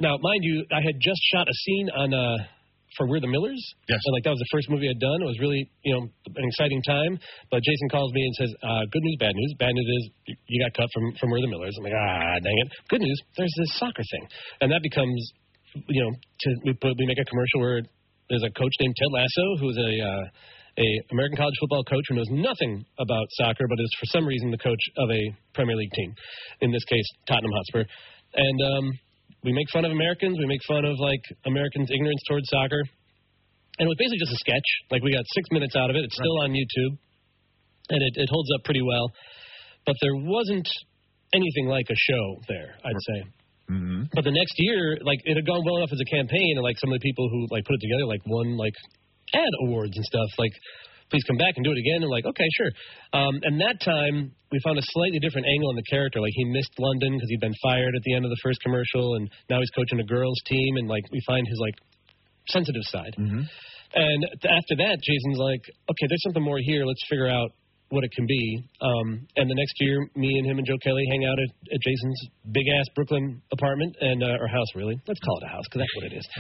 Now, mind you, I had just shot a scene on for We're the Millers. Yes. And, that was the first movie I'd done. It was really, an exciting time. But Jason calls me and says, good news, bad news. Bad news is you got cut from We're the Millers. I'm like, dang it. Good news, there's this soccer thing. And that becomes, we make a commercial where there's a coach named Ted Lasso who's a American college football coach who knows nothing about soccer, but is for some reason the coach of a Premier League team. In this case, Tottenham Hotspur. And we make fun of Americans. We make fun of, Americans' ignorance towards soccer. And it was basically just a sketch. We got 6 minutes out of it. It's still on YouTube. And it holds up pretty well. But there wasn't anything like a show there, I'd say. Mm-hmm. But the next year, it had gone well enough as a campaign, and, some of the people who, put it together, won, ad awards and stuff. Please come back and do it again. And okay, sure. And that time, we found a slightly different angle on the character. He missed London because he'd been fired at the end of the first commercial, and now he's coaching a girls' team, and, we find his, sensitive side. Mm-hmm. And after that, Jason's okay, there's something more here. Let's figure out what it can be. And the next year, me and him and Joe Kelly hang out at Jason's big-ass Brooklyn apartment, or house, really. Let's call it a house, because that's what it is.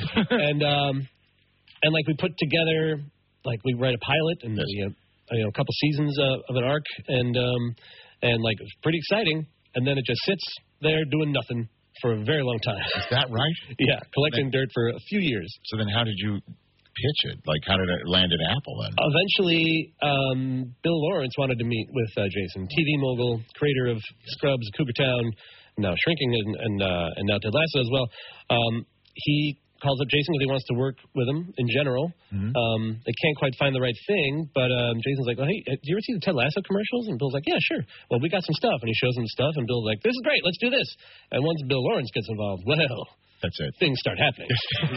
And we put together... we write a pilot and a couple seasons of an arc, and it was pretty exciting. And then it just sits there doing nothing for a very long time. Is that right? Yeah, collecting dirt for a few years. So then, how did you pitch it? How did it land at Apple then? Eventually, Bill Lawrence wanted to meet with Jason, TV mogul, creator of Scrubs, Cougar Town, now Shrinking, and now Ted Lasso as well. He calls up Jason because he wants to work with him in general. Mm-hmm. They can't quite find the right thing, but Jason's like, well, hey, do you ever see the Ted Lasso commercials? And Bill's like, yeah, sure. Well, we got some stuff. And he shows him stuff, and Bill's like, this is great, let's do this. And once Bill Lawrence gets involved, well, that's it. Things start happening.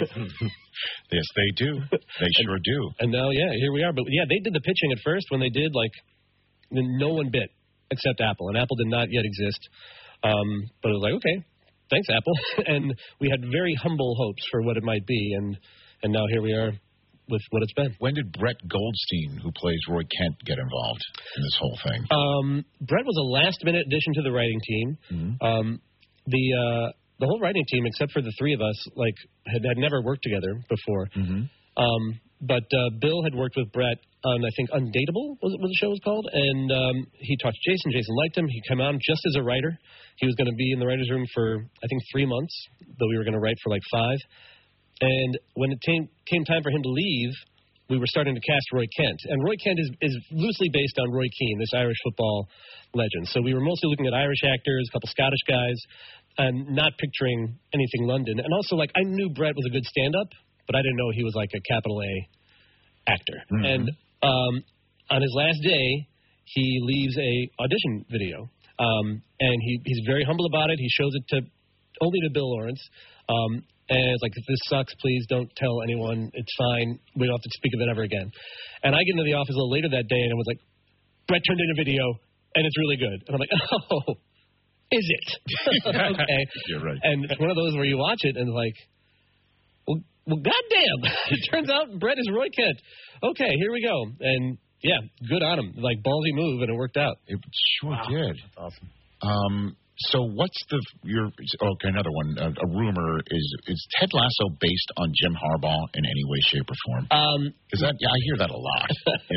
Yes, they do. They sure do. And now, here we are. But, they did the pitching at first. When they did, no one bit except Apple. And Apple did not yet exist. But it was like, okay, thanks, Apple. And we had very humble hopes for what it might be. And now here we are with what it's been. When did Brett Goldstein, who plays Roy Kent, get involved in this whole thing? Brett was a last-minute addition to the writing team. Mm-hmm. The whole writing team, except for the three of us, had never worked together before. Mm-hmm. But Bill had worked with Brett on, I think, Undateable was what the show was called, and he talked to Jason. Jason liked him. He came on just as a writer. He was going to be in the writer's room for, I think, 3 months, though we were going to write for 5. And when it came time for him to leave, we were starting to cast Roy Kent. And Roy Kent is loosely based on Roy Keane, this Irish football legend. So we were mostly looking at Irish actors, a couple Scottish guys, and not picturing anything London. And also, I knew Brett was a good stand-up, but I didn't know he was a capital A actor. Mm-hmm. And on his last day, he leaves a audition video. And he's very humble about it. He shows it only to Bill Lawrence. And it's if this sucks, please don't tell anyone. It's fine. We don't have to speak of it ever again. And I get into the office a little later that day, and it was Brett turned in a video, and it's really good. And I'm like, oh, is it? Okay. You're right. And it's one of those where you watch it, and well, goddamn. It turns out Brett is Roy Kent. Okay, here we go. And, yeah, good on him. Ballsy move, and it worked out. It sure did. That's awesome. So what's another one, a rumor, is Ted Lasso based on Jim Harbaugh in any way, shape, or form? Because I hear that a lot,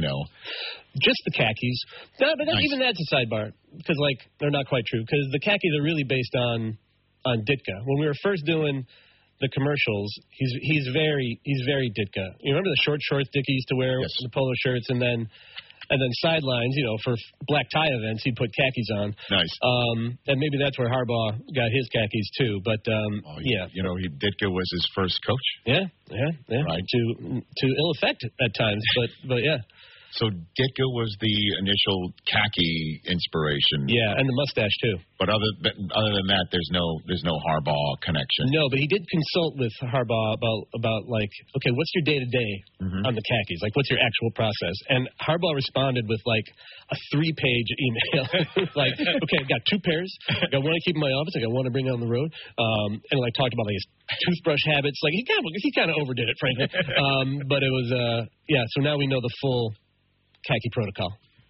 Just the khakis. No, but nice. Even that's a sidebar, because, they're not quite true, because the khakis are really based on Ditka. When we were first doing the commercials, he's very Ditka. You remember the short shorts Ditka used to wear, yes. the polo shirts, and then sidelines, for black tie events, he'd put khakis on. Nice. And maybe that's where Harbaugh got his khakis too. But yeah, Ditka was his first coach. Yeah. Right. To ill effect at times, but yeah. So Ditka was the initial khaki inspiration. Yeah, and the mustache too. But other than that, there's no Harbaugh connection. No, but he did consult with Harbaugh about okay, what's your day-to-day on the khakis? What's your actual process? And Harbaugh responded with a 3-page email. Okay, I've got 2 pairs. I got one I keep in my office. I got one I bring on the road. And talked about his toothbrush habits. He kind of overdid it, frankly. But it was So now we know the full khaki protocol.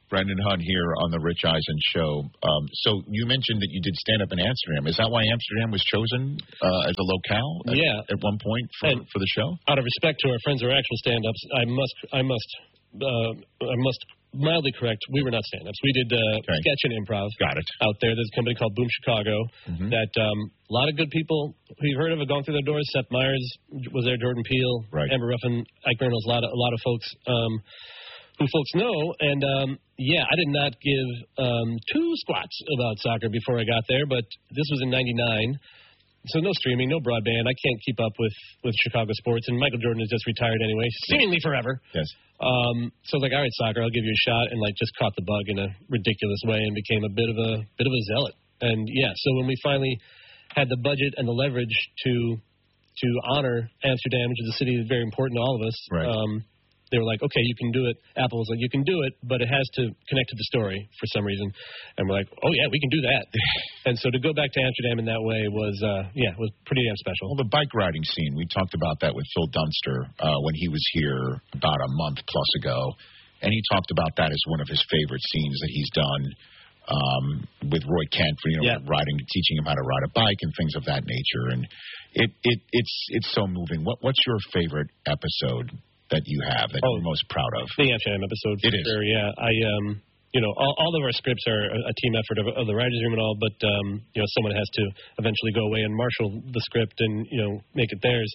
Brendan Hunt here on the Rich Eisen Show. So you mentioned that you did stand-up in Amsterdam. Is that why Amsterdam was chosen as a locale at one point for the show? Out of respect to our friends who are actual stand-ups, I must mildly correct. We were not stand-ups. We did sketch and improv. Got it. Out there. There's a company called Boom Chicago that a lot of good people who you've heard of have gone through their doors. Seth Meyers was there, Jordan Peele, Amber Ruffin, Ike Reynolds, a lot of folks who folks know. And, I did not give two squats about soccer before I got there, but this was in 99. So no streaming, no broadband. I can't keep up with Chicago sports, and Michael Jordan is just retired anyway, seemingly forever. Yes. So I was like, all right, soccer, I'll give you a shot, and just caught the bug in a ridiculous way and became a bit of a zealot. And so when we finally had the budget and the leverage to honor Amsterdam, which is a city that's very important to all of us, they were like, okay, you can do it. Apple was like, you can do it, but it has to connect to the story for some reason. And we're like, oh, yeah, we can do that. And so to go back to Amsterdam in that way was pretty damn special. Well, the bike riding scene, we talked about that with Phil Dunster when he was here about a month plus ago. And he talked about that as one of his favorite scenes that he's done with Roy Kent for, riding, teaching him how to ride a bike and things of that nature. And it's so moving. What's your favorite episode that you have that you're most proud of? The Amsterdam episode. It is. Sure, yeah. All of our scripts are a team effort of the writers' room and all, but someone has to eventually go away and marshal the script and make it theirs.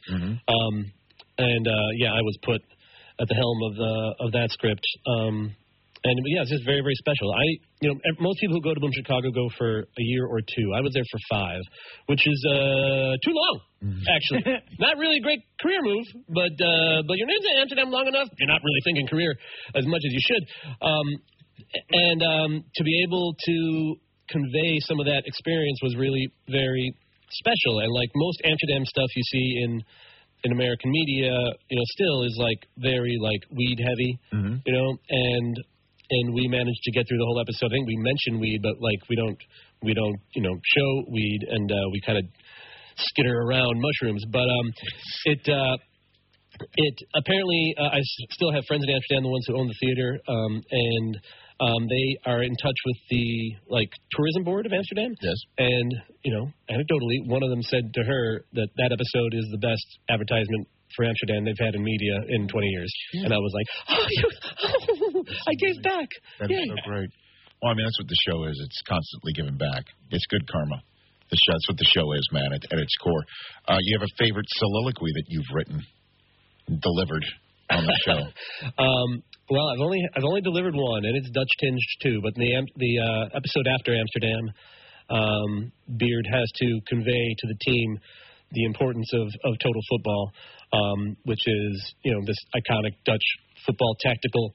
I was put at the helm of that script. It's just very, very special. Most people who go to Boom Chicago go for a year or two. I was there for 5, which is too long, actually. Not really a great career move, but you're in Amsterdam long enough, you're not really thinking career as much as you should. To be able to convey some of that experience was really very special. And like most Amsterdam stuff you see in American media, still is very weed heavy, and we managed to get through the whole episode. I think we mentioned weed, but we don't show weed, and we kind of skitter around mushrooms. But it apparently I still have friends in Amsterdam, the ones who own the theater, and they are in touch with the tourism board of Amsterdam. Yes. And anecdotally, one of them said to her that episode is the best advertisement for Amsterdam they've had in media in 20 years. Yeah. And I was like, I gave back. That is so great. Well, I mean, that's what the show is. It's constantly giving back. It's good karma. That's what the show is, man, at its core. You have a favorite soliloquy that you've written, delivered on the show? Well, I've only delivered one, and it's Dutch tinged too. But in the episode after Amsterdam, Beard has to convey to the team the importance of total football, which is this iconic Dutch football tactical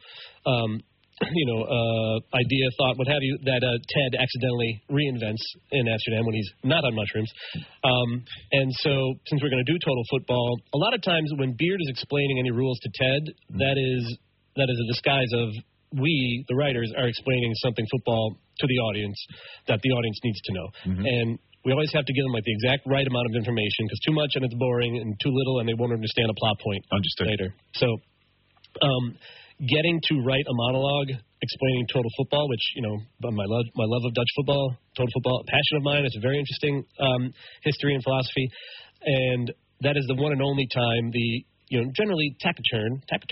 idea, thought, what have you, that Ted accidentally reinvents in Amsterdam when he's not on mushrooms. And so, since we're going to do total football, a lot of times when Beard is explaining any rules to Ted, that is a disguise of we, the writers, are explaining something football to the audience that the audience needs to know. And we always have to give them the exact right amount of information, because too much and it's boring, and too little and they won't understand a plot point later. So, getting to write a monologue explaining total football, which, my love of Dutch football, total football, a passion of mine. It's a very interesting history and philosophy. And that is the one and only time generally taciturn, thank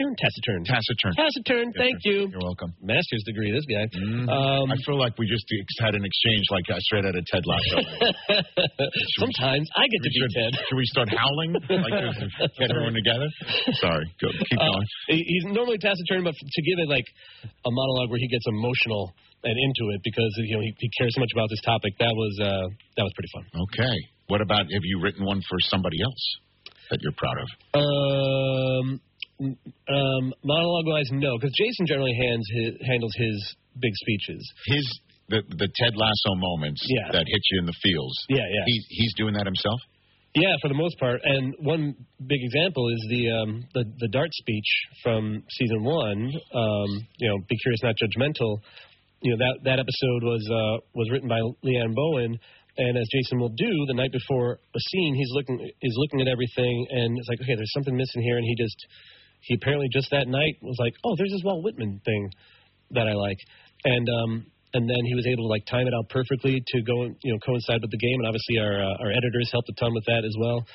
you. You're welcome. Master's degree, this guy. I feel like we just had an exchange straight out of Ted Lasso. Sometimes I get to be Ted. Should we start howling? Get everyone together? Sorry, keep going. He's normally taciturn, but to give it a monologue where he gets emotional and into it because he cares so much about this topic, that was pretty fun. Okay. What about, have you written one for somebody else that you're proud of? Monologue-wise, no, because Jason generally handles his big speeches. The Ted Lasso moments that hit you in the feels. Yeah. He's doing that himself? Yeah, for the most part. And one big example is the Dart speech from season 1. Be curious, not judgmental. That episode was written by Leanne Bowen. And as Jason will do, the night before a scene, he's looking at everything, and it's like, okay, there's something missing here, and he apparently just that night was like, oh, there's this Walt Whitman thing that I like. And then he was able to like time it out perfectly to go, coincide with the game. And obviously our editors helped a ton with that as well.